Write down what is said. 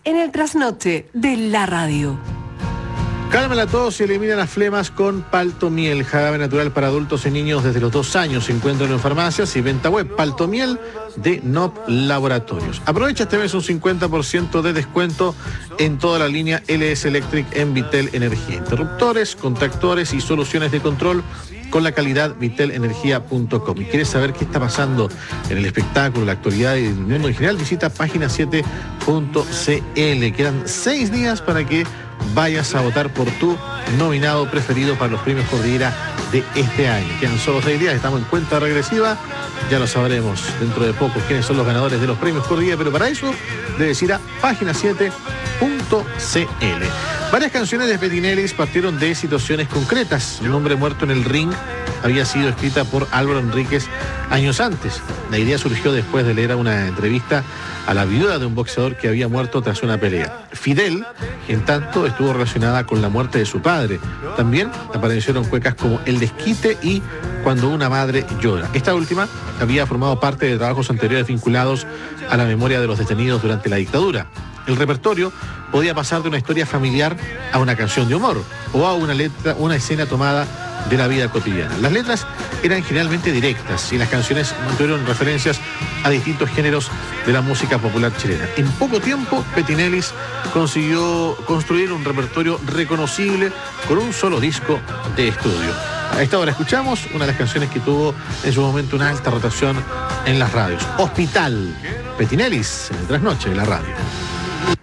en el trasnoche de la radio. Calma la tos y elimina las flemas con Paltomiel, jarabe natural para adultos y niños desde los 2 años. Se encuentran en farmacias y venta web. Paltomiel de NOP Laboratorios. Aprovecha este mes un 50% de descuento en toda la línea LS Electric en Vitel Energía. Interruptores, contactores y soluciones de control con la calidad vitelenergia.com. ¿Y quieres saber qué está pasando en el espectáculo, la actualidad y el mundo en general? Visita página7.cl. Quedan 6 días para que vayas a votar por tu nominado preferido para los premios Cordillera de este año. Quedan solo 6 días, estamos en cuenta regresiva. Ya lo sabremos dentro de poco quiénes son los ganadores de los premios Cordillera, pero para eso debes ir a página7.cl. Varias canciones de Petinelis partieron de situaciones concretas. Un hombre muerto en el ring había sido escrita por Álvaro Enríquez años antes. La idea surgió después de leer una entrevista a la viuda de un boxeador que había muerto tras una pelea. Fidel, en tanto, estuvo relacionada con la muerte de su padre. También aparecieron cuecas como El desquite y Cuando una madre llora. Esta última había formado parte de trabajos anteriores vinculados a la memoria de los detenidos durante la dictadura. El repertorio podía pasar de una historia familiar a una canción de humor o a una escena tomada de la vida cotidiana. Las letras eran generalmente directas y las canciones mantuvieron referencias a distintos géneros de la música popular chilena. En poco tiempo, Petinelis consiguió construir un repertorio reconocible con un solo disco de estudio. A esta hora escuchamos una de las canciones que tuvo en su momento una alta rotación en las radios. Hospital, Petinelis, en el trasnoche de la radio.